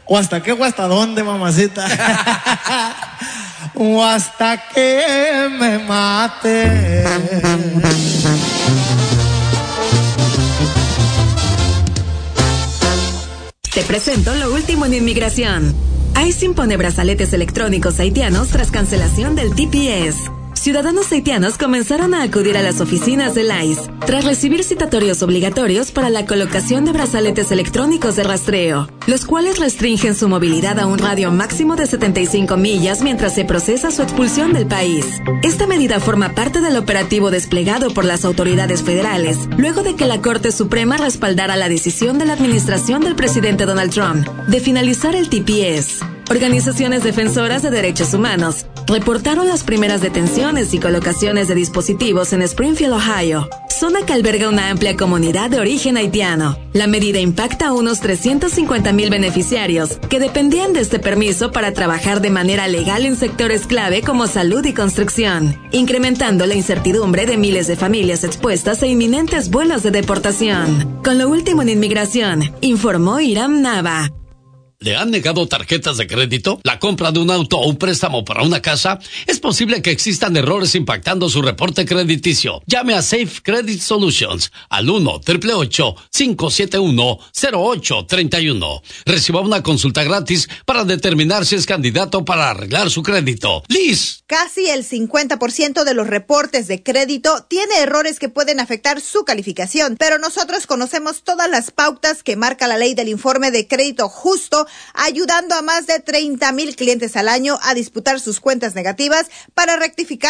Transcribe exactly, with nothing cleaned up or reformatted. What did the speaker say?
¿O hasta qué o hasta dónde, mamacita? O hasta que me mate. Te presento lo último en inmigración. ICE impone brazaletes electrónicos haitianos tras cancelación del T P S. Ciudadanos haitianos comenzaron a acudir a las oficinas del ICE tras recibir citatorios obligatorios para la colocación de brazaletes electrónicos de rastreo, los cuales restringen su movilidad a un radio máximo de setenta y cinco millas mientras se procesa su expulsión del país. Esta medida forma parte del operativo desplegado por las autoridades federales, luego de que la Corte Suprema respaldara la decisión de la administración del presidente Donald Trump de finalizar el T P S. Organizaciones defensoras de derechos humanos reportaron las primeras detenciones y colocaciones de dispositivos en Springfield, Ohio, zona que alberga una amplia comunidad de origen haitiano. La medida impacta a unos trescientos cincuenta mil beneficiarios que dependían de este permiso para trabajar de manera legal en sectores clave como salud y construcción, incrementando la incertidumbre de miles de familias expuestas a inminentes vuelos de deportación. Con lo último en inmigración, informó Iram Nava. ¿Le han negado tarjetas de crédito? ¿La compra de un auto o un préstamo para una casa? Es posible que existan errores impactando su reporte crediticio. Llame a Safe Credit Solutions al uno, ocho ocho ocho, cinco siete uno, cero ocho tres uno. Reciba una consulta gratis para determinar si es candidato para arreglar su crédito. Liz. Casi el cincuenta por ciento de los reportes de crédito tiene errores que pueden afectar su calificación, pero nosotros conocemos todas las pautas que marca la ley del informe de crédito justo, ayudando a más de treinta mil clientes al año a disputar sus cuentas negativas para rectificar